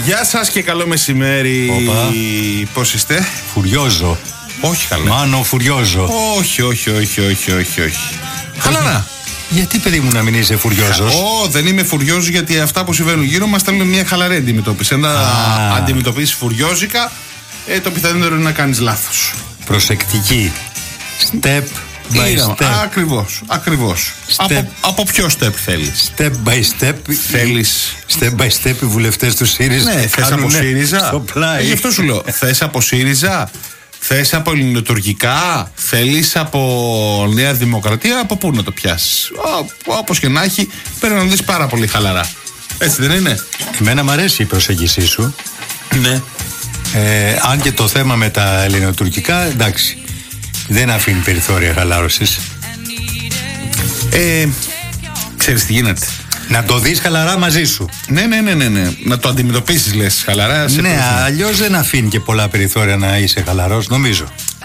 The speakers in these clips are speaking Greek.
Γεια σας και καλό μεσημέρι. Πώς είστε? Φουριόζο. Όχι καλά. Μάνο φουριόζο. Όχι. Χαλαρά. Γιατί, παιδί μου, να μην είσαι φουριόζος? Δεν είμαι φουριόζος, γιατί αυτά που συμβαίνουν γύρω μας θέλουν μια χαλαρή αντιμετώπιση. Αν αντιμετωπίσεις φουριόζικα, το πιθανότερο είναι να κάνεις λάθος. Προσεκτική. Step by step. Ακριβώς. Από ποιο step θέλεις? Step by step. Θέλεις. Step by step οι βουλευτές του ΣΥΡΙΖΑ. Ναι, θες από ΣΥΡΙΖΑ. Στο πλάι. Γι' αυτό σου λέω. Θες από ΣΥΡΙΖΑ. Θες από ελληνοτουρκικά. Θέλεις από Νέα Δημοκρατία. Από πού να το πιάσεις? Όπως και να έχει, πρέπει να δεις πάρα πολύ χαλαρά. Έτσι δεν είναι? Εμένα μου αρέσει η προσέγγιση σου. Ναι. Αν και το θέμα με τα ελληνοτουρκικά, εντάξει, δεν αφήνει περιθώρια χαλάρωσης. Ξέρεις τι γίνεται? Να το δεις χαλαρά μαζί σου. Ναι. Να το αντιμετωπίσεις, λες, χαλαρά. Ναι, αλλιώς δεν αφήνει και πολλά περιθώρια να είσαι χαλαρός, νομίζω.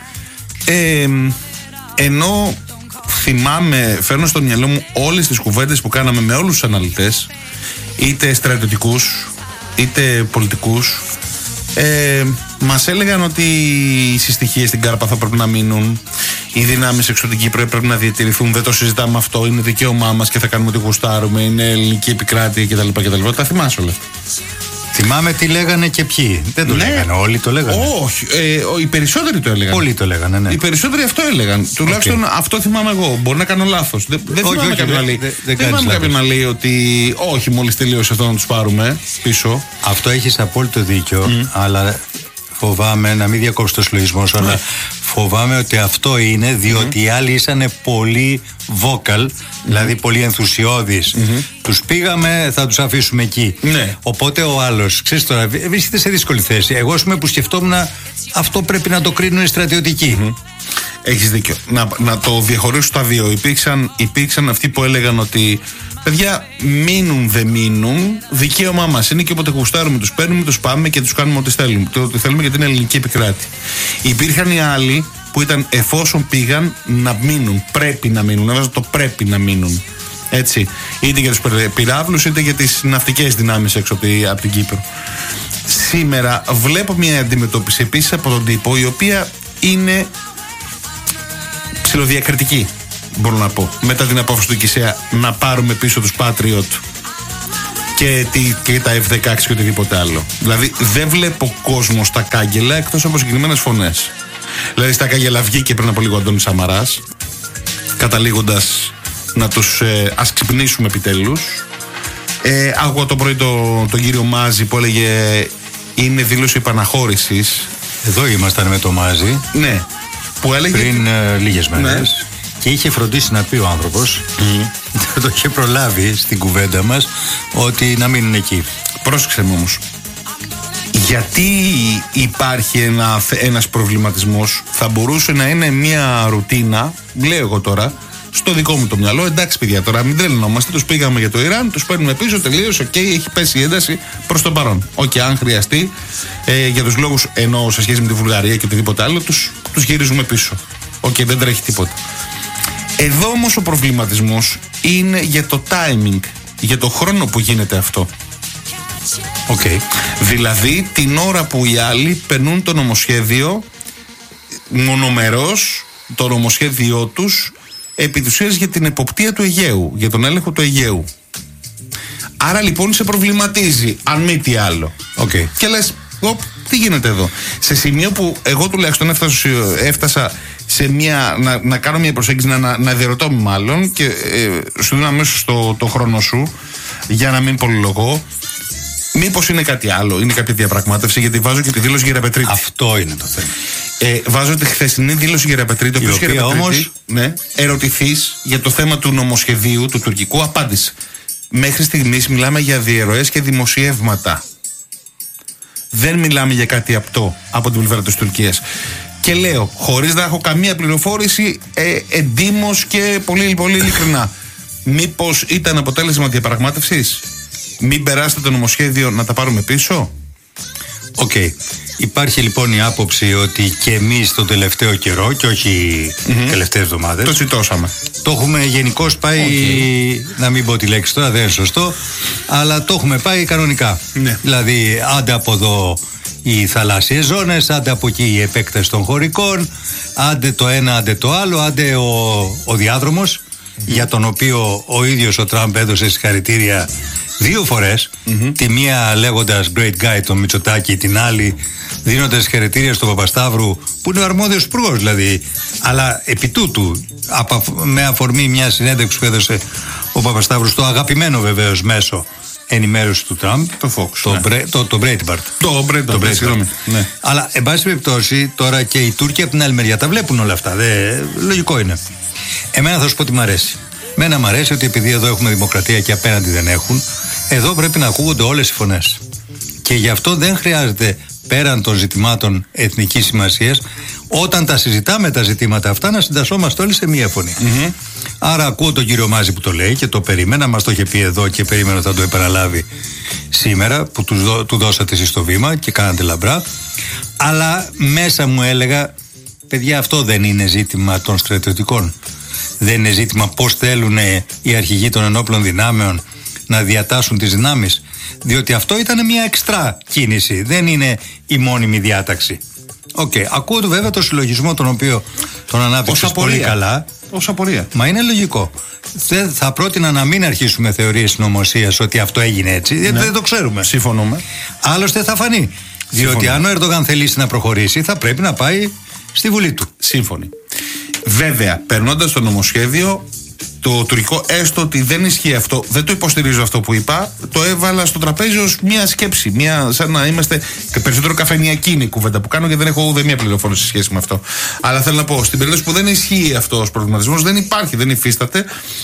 Ενώ θυμάμαι, φέρνω στο μυαλό μου όλες τις κουβέντες που κάναμε με όλους τους αναλυτές, είτε στρατιωτικούς είτε πολιτικούς, μας έλεγαν ότι οι συστοιχίες στην Κάρπα θα πρέπει να μείνουν, οι δυνάμεις εξωτικοί πρέπει να διατηρηθούν, δεν το συζητάμε αυτό, είναι δικαίωμά μας και θα κάνουμε ό,τι γουστάρουμε, είναι ελληνική επικράτεια κτλ. Τα θυμάσαι όλα αυτά? Θυμάμαι τι λέγανε και ποιοι. Δεν το λέγανε όλοι, το λέγανε. Όχι, οι περισσότεροι το έλεγαν. Πολλοί το λέγανε, ναι. Οι περισσότεροι αυτό έλεγαν. Τουλάχιστον αυτό θυμάμαι εγώ. Μπορεί να κάνω λάθος. Δεν θυμάμαι κάποιον να λέει ότι όχι, μόλις τελείωσε αυτό να τους πάρουμε πίσω. Αυτό έχεις απόλυτο δίκιο, αλλά φοβάμαι να μην διακόψω το συλλογισμό σου, αλλά φοβάμαι ότι αυτό είναι διότι οι άλλοι ήσανε πολύ vocal, δηλαδή πολύ ενθουσιώδεις. Τους πήγαμε, θα τους αφήσουμε εκεί. Οπότε ο άλλος, ξέρεις τώρα, βρίσκεται σε δύσκολη θέση. Εγώ, ας πούμε, που σκεφτόμουν αυτό πρέπει να το κρίνουν οι στρατιωτικοί. Έχεις δίκιο. Να το διαχωρίσω τα δύο. Υπήρξαν αυτοί που έλεγαν ότι παιδιά, μείνουν δεν μείνουν, δικαίωμά μας είναι και όποτε γουστάρουμε τους παίρνουμε, τους πάμε και τους κάνουμε ό,τι θέλουμε για την ελληνική επικράτεια. Υπήρχαν οι άλλοι που ήταν εφόσον πήγαν να μείνουν, πρέπει να μείνουν, έβαζα το πρέπει να μείνουν. Έτσι, είτε για τους πυράβλους είτε για τις ναυτικές δυνάμεις έξω από την Κύπρο. Σήμερα βλέπω μια αντιμετώπιση επίσης από τον τύπο, η οποία είναι ψιλοδιακριτική, μπορώ να πω, μετά την απόφαση του Κισέα να πάρουμε πίσω τους Patriot και τα F-16 και οτιδήποτε άλλο. Δηλαδή δεν βλέπω κόσμο στα κάγκελα εκτός από συγκεκριμένες φωνές. Δηλαδή στα κάγκελα βγήκε πριν από λίγο ο Αντώνης Σαμαράς, καταλήγοντας να τους ας ξυπνήσουμε επιτέλους. Άκουγα το πρωί τον κύριο Μάζη που έλεγε είναι δήλωση επαναχώρησης. Εδώ ήμασταν με το Μάζη. Ναι. Που έλεγε πριν λίγες μέρες. Και είχε φροντίσει να πει ο άνθρωπος, το είχε προλάβει στην κουβέντα μας, ότι να μείνουν εκεί. Πρόσεξε μου όμως. Γιατί υπάρχει ένας προβληματισμός? Θα μπορούσε να είναι μια ρουτίνα, λέω εγώ τώρα, στο δικό μου το μυαλό. Εντάξει, παιδιά, τώρα μην τρελνόμαστε. Τους πήγαμε για το Ιράν, τους παίρνουμε πίσω, τελείωσε. Έχει πέσει η ένταση προς το παρόν. Αν χρειαστεί, για τους λόγους εννοώ σε σχέση με τη Βουλγαρία και οτιδήποτε άλλο, τους γυρίζουμε πίσω. Δεν τρέχει τίποτα. Εδώ όμως ο προβληματισμός είναι για το timing, για το χρόνο που γίνεται αυτό. Δηλαδή την ώρα που οι άλλοι περνούν το νομοσχέδιο μονομερός, το νομοσχέδιό τους επί της ουσίας για την εποπτεία του Αιγαίου, για τον έλεγχο του Αιγαίου. Άρα λοιπόν σε προβληματίζει, αν μη τι άλλο. Και λες, τι γίνεται εδώ? Σε σημείο που εγώ τουλάχιστον έφτασα σε να κάνω μια προσέγγιση, να διαρωτώ μάλλον, και σου δίνω αμέσως το χρόνο σου για να μην πολυλογώ. Μήπως είναι κάτι άλλο, είναι κάποια διαπραγμάτευση? Γιατί βάζω και τη δήλωση Γεραπετρίτη. Αυτό είναι το θέμα. Βάζω τη χθεσινή δήλωση Γεραπετρίτη, η οποία όμως ερωτηθείς για το θέμα του νομοσχεδίου του τουρκικού, απάντησε. Μέχρι στιγμής μιλάμε για διαιρροές και δημοσιεύματα. Δεν μιλάμε για κάτι απτό από την πλευρά της Τουρκίας. Και λέω, χωρίς να έχω καμία πληροφόρηση, εντύμως και πολύ, πολύ ειλικρινά, μήπως ήταν αποτέλεσμα διαπραγμάτευσης? Μην περάσετε το νομοσχέδιο να τα πάρουμε πίσω? Υπάρχει λοιπόν η άποψη ότι και εμείς το τελευταίο καιρό, και όχι τελευταίες εβδομάδες, το τσιτώσαμε. Το έχουμε γενικώς πάει, να μην πω τη λέξη τώρα, δεν είναι σωστό, αλλά το έχουμε πάει κανονικά. Ναι. Δηλαδή, άντε από εδώ οι θαλάσσιες ζώνες, άντε από εκεί η επέκταση των χωρικών, άντε το ένα, άντε το άλλο, άντε ο διάδρομος, για τον οποίο ο ίδιος ο Τραμπ έδωσε συγχαρητήρια 2 φορές. Τη μία λέγοντας great guy τον Μητσοτάκη, την άλλη δίνοντας συγχαρητήρια στον Παπασταύρου, που είναι ο αρμόδιος υπουργός δηλαδή, αλλά επί τούτου, με αφορμή μια συνέντευξη που έδωσε ο Παπασταύρου στο αγαπημένο βεβαίως μέσο ενημέρωση του Τραμπ, το Fox, το Breitbart. Το Breitbart. Ναι. Αλλά εν πάση περιπτώσει, τώρα και οι Τούρκοι από την άλλη μεριά τα βλέπουν όλα αυτά. Λογικό είναι. Εμένα θα σου πω τι μ' αρέσει. Μένα μ' αρέσει ότι επειδή εδώ έχουμε δημοκρατία και απέναντι δεν έχουν, εδώ πρέπει να ακούγονται όλες οι φωνές. Και γι' αυτό δεν χρειάζεται, πέραν των ζητημάτων εθνικής σημασίας, όταν τα συζητάμε τα ζητήματα αυτά, να συντασσόμαστε όλοι σε μία φωνή. Άρα ακούω τον κύριο Μάζη που το λέει και το περίμενα, μας το είχε πει εδώ και περίμενα θα το επαναλάβει σήμερα, που του δώσατε εσείς το βήμα και κάνατε λαμπρά. Αλλά μέσα μου έλεγα, παιδιά, αυτό δεν είναι ζήτημα των στρατιωτικών. Δεν είναι ζήτημα πώς θέλουν οι αρχηγοί των ενόπλων δυνάμεων να διατάσσουν τις δυνάμεις. Διότι αυτό ήταν μια εξτρά κίνηση, δεν είναι η μόνιμη διάταξη. Ακούω βέβαια το συλλογισμό τον οποίο τον ανάπτυξες πολύ καλά. Ως απορία. Μα είναι λογικό. Θα πρότεινα να μην αρχίσουμε θεωρίες συνωμοσίας ότι αυτό έγινε έτσι, γιατί δεν το ξέρουμε. Συμφωνούμε. Άλλωστε θα φανεί. Διότι αν ο Ερντογάν θελήσει να προχωρήσει, θα πρέπει να πάει στη Βουλή του. Σύμφωνοι. Βέβαια, περνώντας το νομοσχέδιο, το τουρκικό, έστω ότι δεν ισχύει αυτό, δεν το υποστηρίζω αυτό που είπα, το έβαλα στο τραπέζι ως μια σκέψη. Σαν να είμαστε περισσότερο καφενειακή είναι η κουβέντα που κάνω και δεν έχω ούτε μία πληροφόρηση σε σχέση με αυτό. Αλλά θέλω να πω, στην περίπτωση που δεν ισχύει αυτό ως προβληματισμός, δεν υπάρχει, δεν υφίσταται,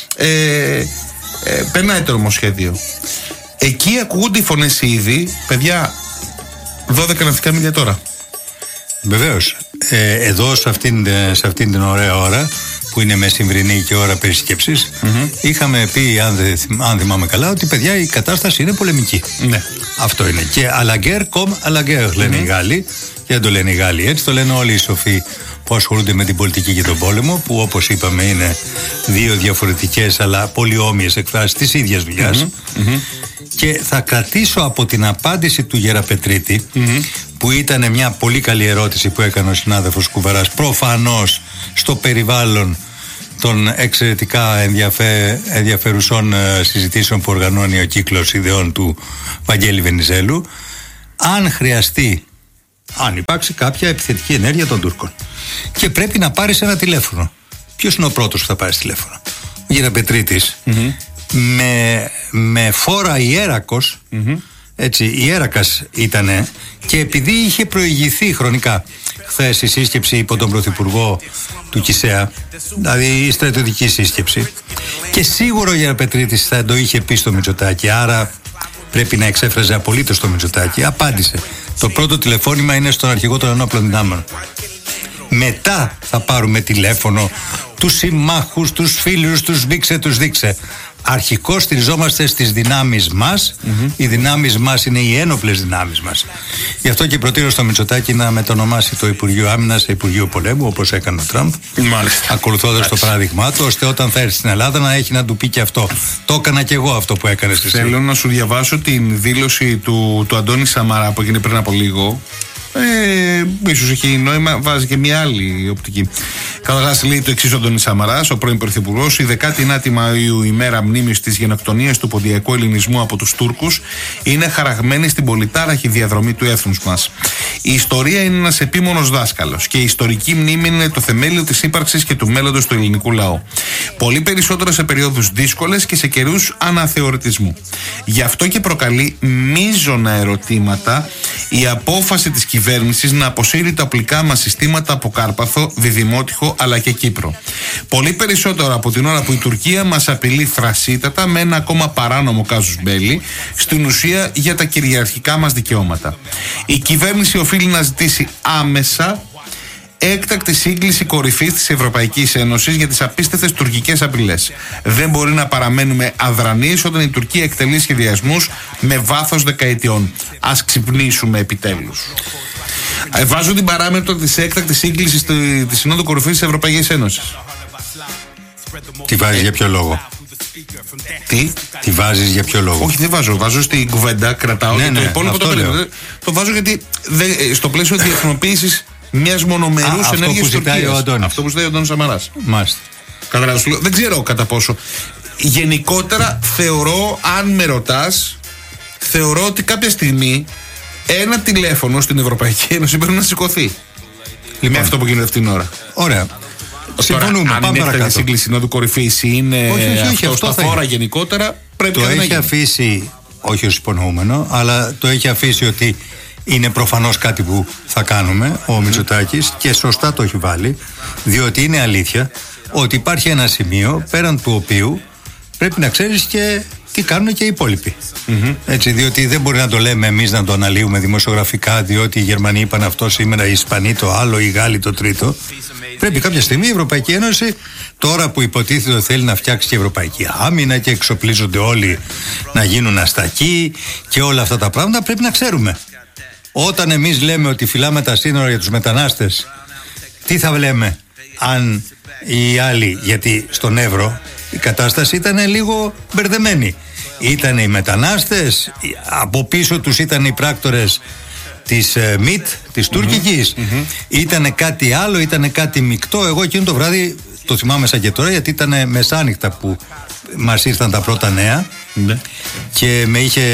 περνάει το νομοσχέδιο. Εκεί ακούγονται οι φωνές ήδη, παιδιά, 12 ναυτικά μίλια τώρα. Βεβαίως. Εδώ σε αυτήν την ωραία ώρα που είναι μεσημβρινή και ώρα περισκέψης, είχαμε πει, αν θυμάμαι καλά, ότι παιδιά η κατάσταση είναι πολεμική. Ναι. Αυτό είναι. Και αλαγκέρ κομ αλαγκέρ λένε οι Γάλλοι. Και δεν το λένε οι Γάλλοι έτσι, το λένε όλοι οι σοφοί που ασχολούνται με την πολιτική και τον πόλεμο, που όπως είπαμε είναι 2 διαφορετικές αλλά πολύ όμοιες εκφράσεις της ίδιας δουλειάς. Και θα κρατήσω από την απάντηση του Γεραπετρίτη, που ήταν μια πολύ καλή ερώτηση που έκανε ο συνάδελφος Κουβαράς, προφανώς στο περιβάλλον των εξαιρετικά ενδιαφέρουσων συζητήσεων που οργανώνει ο κύκλος ιδεών του Βαγγέλη Βενιζέλου, αν χρειαστεί, αν υπάρξει κάποια επιθετική ενέργεια των Τούρκων και πρέπει να πάρεις ένα τηλέφωνο, ποιος είναι ο πρώτος που θα πάρει τηλέφωνο? Ο Γεραπετρίτης, με φόρα ιέρακος, έτσι, ιέρακας ήτανε, και επειδή είχε προηγηθεί χρονικά χθες η σύσκεψη υπό τον Πρωθυπουργό του Κισέα, δηλαδή η στρατιωτική σύσκεψη, και σίγουρο ο Γεραπετρίτης θα το είχε πει στο Μητσοτάκη, άρα πρέπει να εξέφραζε απολύτως το Μητσοτάκη. Απάντησε. Το πρώτο τηλεφώνημα είναι στον αρχηγό των ενόπλων δυνάμεων. Μετά θα πάρουμε τηλέφωνο τους συμμάχους, τους φίλους, τους δείξε. Αρχικώς στηριζόμαστε στις δυνάμεις μας. Οι δυνάμεις μας είναι οι ένοπλες δυνάμεις μας. Γι' αυτό και προτείνω στο Μητσοτάκη να μετονομάσει το Υπουργείο Άμυνας σε Υπουργείο Πολέμου, όπως έκανε ο Τραμπ, ακολουθώντας το παράδειγμά του, ώστε όταν θα έρθει στην Ελλάδα να έχει να του πει και αυτό. Το έκανα και εγώ αυτό που έκανες εσύ. Θέλω να σου διαβάσω την δήλωση του Αντώνη Σαμαρά που έγινε πριν από λίγο. Ίσως έχει νόημα, βάζει και μια άλλη οπτική. Καταρχάς λέει το εξής ο Αντώνης Σαμαράς, ο πρώην Πρωθυπουργός: η 19η Μαΐου, ημέρα μνήμης της γενοκτονίας του ποντιακού ελληνισμού από τους Τούρκους, είναι χαραγμένη στην πολυτάραχη διαδρομή του έθνους μας. Η ιστορία είναι ένας επίμονος δάσκαλος και η ιστορική μνήμη είναι το θεμέλιο της ύπαρξης και του μέλλοντος του ελληνικού λαού. Πολύ περισσότερο σε περιόδους δύσκολες και σε καιρούς αναθεωρητισμού. Γι' αυτό και προκαλεί μείζωνα ερωτήματα η απόφαση της κυβέρνησης να αποσύρει τα οπλικά μας συστήματα από Κάρπαθο, Διδημότυχο αλλά και Κύπρο. Πολύ περισσότερο από την ώρα που η Τουρκία μας απειλεί θρασίτατα με ένα ακόμα παράνομο κάζους μπέλι, στην ουσία για τα κυριαρχικά μας δικαιώματα. Η κυβέρνηση οφείλει να ζητήσει άμεσα έκτακτη σύγκληση κορυφής της Ευρωπαϊκής Ένωσης για τις απίστευτες τουρκικές απειλές. Δεν μπορεί να παραμένουμε αδρανείς όταν η Τουρκία εκτελεί σχεδιασμούς με βάθος δεκαετιών. Ας ξυπνήσουμε επιτέλους. Βάζω την παράμετρο της έκτακτης σύγκλησης της Συνόδου Κορυφής της Ευρωπαϊκής Ένωσης. Τη βάζεις για ποιο λόγο? Τη βάζεις για ποιο λόγο? Όχι, δεν βάζω. Βάζω στην κουβέντα, κρατάω. Ναι, το υπόλοιπο το βάζω γιατί στο πλαίσιο διεθνοποίησης μιας μονομερούς ενέργειας της Τουρκίας. Αυτό που ζητάει ο Αντώνης Σαμαράς. Μάλιστα. Δεν ξέρω κατά πόσο. Γενικότερα θεωρώ, αν με ρωτάς, θεωρώ ότι κάποια στιγμή ένα τηλέφωνο στην Ευρωπαϊκή Ένωση πρέπει να σηκωθεί. Με αυτό που γίνεται αυτήν την ώρα. Ωραία. Συμφωνούμε. Τώρα, αν είναι η σύγκληση συνόδου κορυφής είναι αυτό στα φόρα γενικότερα, πρέπει να γίνει. Το έχει αφήσει, όχι ως υπονοούμενο, αλλά το έχει αφήσει ότι είναι προφανώς κάτι που θα κάνουμε ο Μητσοτάκης, και σωστά το έχει βάλει, διότι είναι αλήθεια ότι υπάρχει ένα σημείο πέραν του οποίου πρέπει να ξέρεις και τι κάνουν και οι υπόλοιποι. Έτσι, διότι δεν μπορεί να το λέμε εμείς, να το αναλύουμε δημοσιογραφικά, διότι οι Γερμανοί είπαν αυτό σήμερα, οι Ισπανοί το άλλο, οι Γάλλοι το τρίτο. Πρέπει κάποια στιγμή η Ευρωπαϊκή Ένωση, τώρα που υποτίθεται ότι θέλει να φτιάξει και ευρωπαϊκή άμυνα και εξοπλίζονται όλοι να γίνουν αστακοί και όλα αυτά τα πράγματα, πρέπει να ξέρουμε. Όταν εμείς λέμε ότι φυλάμε τα σύνορα για τους μετανάστες, τι θα λέμε αν οι άλλοι, γιατί στον Εύρο η κατάσταση ήταν λίγο μπερδεμένη. Ήταν οι μετανάστες, από πίσω τους ήταν οι πράκτορες της ΜΙΤ, της τουρκικής. Ήτανε κάτι άλλο, ήτανε κάτι μεικτό. Εγώ εκείνο το βράδυ το θυμάμαι σαν και τώρα, γιατί ήταν μεσάνυχτα που μας ήρθαν τα πρώτα νέα και με είχε,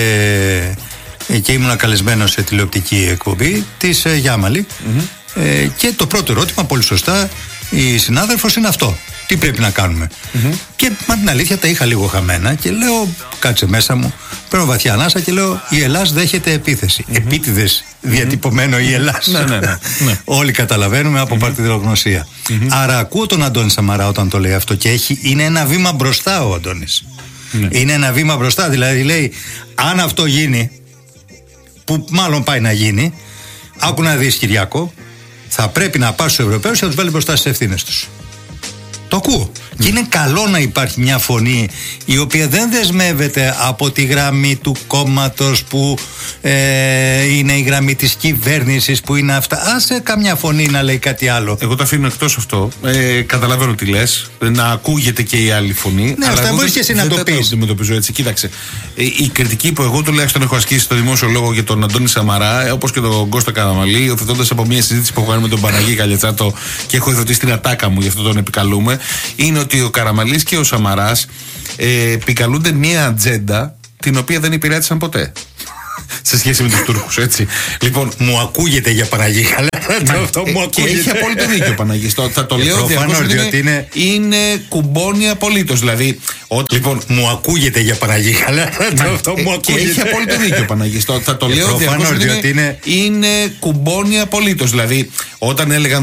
και ήμουν καλεσμένος σε τηλεοπτική εκπομπή της Γιάμαλη, και το πρώτο ερώτημα, πολύ σωστά η συνάδελφος, είναι αυτό: τι πρέπει να κάνουμε? Και μα την αλήθεια τα είχα λίγο χαμένα και λέω, κάτσε μέσα μου, παίρνω βαθιά ανάσα και λέω, η Ελλάς δέχεται επίθεση. Επίτηδες διατυπωμένο η Ελλάς. Ναι. Όλοι καταλαβαίνουμε από παρτιδρογνωσία. Άρα ακούω τον Αντώνη Σαμαρά όταν το λέει αυτό, και είναι ένα βήμα μπροστά ο Αντώνης. Είναι ένα βήμα μπροστά, δηλαδή λέει, αν αυτό γίνει, που μάλλον πάει να γίνει, άκου να δεις, Κυριάκο, θα πρέπει να πας στους Ευρωπαίους και να τους βάλει μπροστά στις ευθύνες τους. Το ακούω. Και είναι καλό να υπάρχει μια φωνή η οποία δεν δεσμεύεται από τη γραμμή του κόμματος που είναι η γραμμή της κυβέρνησης, που είναι αυτά. Άσε καμιά φωνή να λέει κάτι άλλο. Εγώ το αφήνω εκτός αυτό. Καταλαβαίνω τι λες. Να ακούγεται και η άλλη φωνή. Ναι, αυτά μπορείς και εσύ να το πεις. Δεν το αντιμετωπίζω έτσι. Κοίταξε. Η κριτική που εγώ τουλάχιστον έχω ασκήσει στο δημόσιο λόγο για τον Αντώνη Σαμαρά, όπως και τον Κώστα Καραμανλή, υιοθετώντας από μια συζήτηση που έχω κάνει με τον Παναγί Καλιατσάτο και έχω υιοθετήσει την ατάκα μου, γι' αυτό τον επικαλούμε, είναι ότι ο Καραμανλής και ο Σαμαράς επικαλούνται μια ατζέντα την οποία δεν υπηρέτησαν ποτέ σε σχέση με τους Τούρκους, έτσι. Λοιπόν, μου ακούγεται για Παναγί αυτό μου ακούγεται. Και έχει απόλυτο δίκιο ο Παναγής. Θα το λέω προφανώς, διότι είναι κουμπώνει απολύτως. Δηλαδή, λοιπόν, μου ακούγεται για Παναγί αυτό μου ακούγεται. Και έχει απόλυτο δίκιο ο Παναγής. Θα το λέω προφανώς, διότι είναι κουμπώνει απολύτως. Δηλαδή, όταν έλεγαν